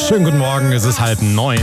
Schönen guten Morgen, es ist 8:30.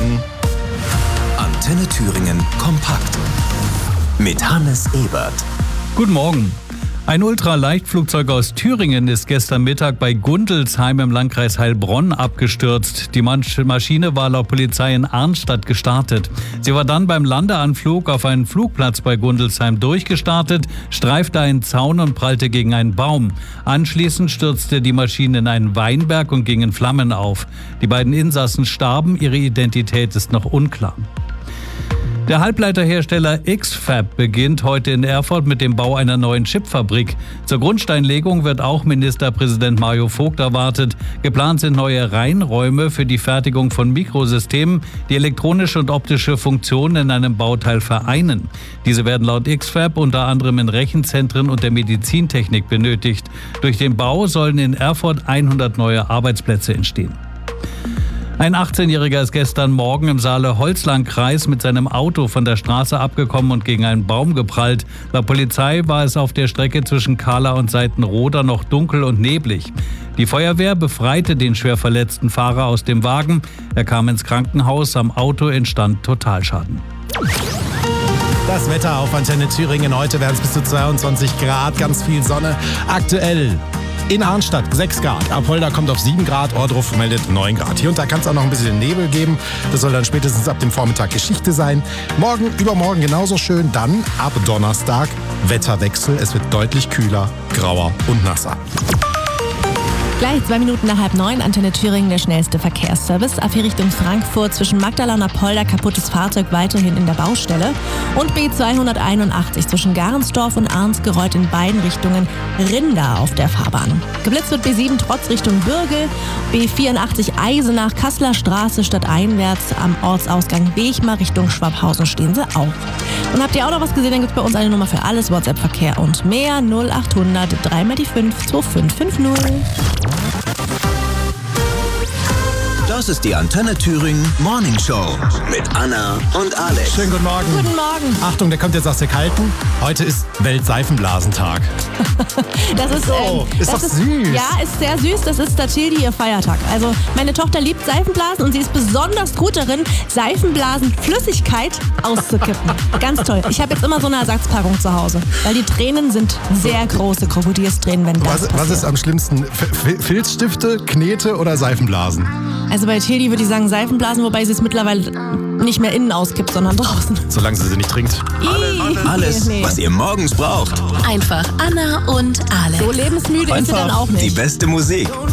Antenne Thüringen kompakt mit Hannes Ebert. Guten Morgen. Ein Ultraleichtflugzeug aus Thüringen ist gestern Mittag bei Gundelsheim im Landkreis Heilbronn abgestürzt. Die Maschine war laut Polizei in Arnstadt gestartet. Sie war dann beim Landeanflug auf einen Flugplatz bei Gundelsheim durchgestartet, streifte einen Zaun und prallte gegen einen Baum. Anschließend stürzte die Maschine in einen Weinberg und ging in Flammen auf. Die beiden Insassen starben, ihre Identität ist noch unklar. Der Halbleiterhersteller X-FAB beginnt heute in Erfurt mit dem Bau einer neuen Chipfabrik. Zur Grundsteinlegung wird auch Ministerpräsident Mario Vogt erwartet. Geplant sind neue Reinräume für die Fertigung von Mikrosystemen, die elektronische und optische Funktionen in einem Bauteil vereinen. Diese werden laut X-FAB unter anderem in Rechenzentren und der Medizintechnik benötigt. Durch den Bau sollen in Erfurt 100 neue Arbeitsplätze entstehen. Ein 18-Jähriger ist gestern Morgen im Saale-Holzland-Kreis mit seinem Auto von der Straße abgekommen und gegen einen Baum geprallt. Laut Polizei war es auf der Strecke zwischen Kahla und Seitenroda noch dunkel und neblig. Die Feuerwehr befreite den schwer verletzten Fahrer aus dem Wagen. Er kam ins Krankenhaus, am Auto entstand Totalschaden. Das Wetter auf Antenne Thüringen. Heute werden es bis zu 22 Grad, ganz viel Sonne. Aktuell in Arnstadt 6 Grad, Apolda kommt auf 7 Grad, Ohrdruf meldet 9 Grad. Hier und da kann es auch noch ein bisschen Nebel geben. Das soll dann spätestens ab dem Vormittag Geschichte sein. Morgen, übermorgen genauso schön. Dann ab Donnerstag Wetterwechsel. Es wird deutlich kühler, grauer und nasser. Gleich 2 Minuten nach 8:30, Antenne Thüringen, der schnellste Verkehrsservice. A4 Richtung Frankfurt zwischen Magdala und Apolda, kaputtes Fahrzeug weiterhin in der Baustelle. Und B281 zwischen Garensdorf und Arnsgereuth in beiden Richtungen Rinder auf der Fahrbahn. Geblitzt wird B7 trotz Richtung Bürgel, B84 Eisenach, Kasseler Straße stadteinwärts am Ortsausgang Wechmar Richtung Schwabhausen stehen sie auch. Und habt ihr auch noch was gesehen, dann gibt es bei uns eine Nummer für alles, WhatsApp-Verkehr und mehr, 0800 3x5 2550. Das ist die Antenne Thüringen Morning Show mit Anna und Alex. Schönen guten Morgen. Guten Morgen. Achtung, der kommt jetzt aus der Kalten. Heute ist Weltseifenblasentag. Das ist, ist doch süß. Ja, ist sehr süß. Das ist Tatilde ihr Feiertag. Also meine Tochter liebt Seifenblasen und sie ist besonders gut darin, Seifenblasenflüssigkeit auszukippen. Ganz toll. Ich habe jetzt immer so eine Ersatzpackung zu Hause, weil die Tränen sind sehr große Krokodilstränen, wenn das Was ist am schlimmsten? Filzstifte, Knete oder Seifenblasen? Also bei Tildi würde ich sagen Seifenblasen, wobei sie es mittlerweile nicht mehr innen auskippt, sondern draußen. Solange sie nicht trinkt. Alles, was ihr morgens braucht. Einfach Anna und Alex. So lebensmüde ist sie dann auch nicht. Die beste Musik